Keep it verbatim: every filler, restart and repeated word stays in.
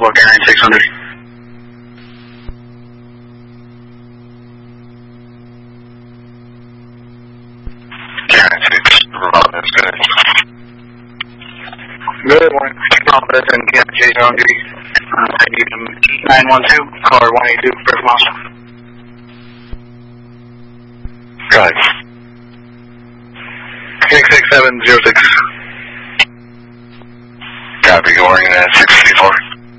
Book Air six hundred. Air six, Romulus, good. Good morning. Romulus and Camp J on duty. Uh, I need him nine one two, caller one eight two, First Monster. Good. six six seven zero six. Copy, going at six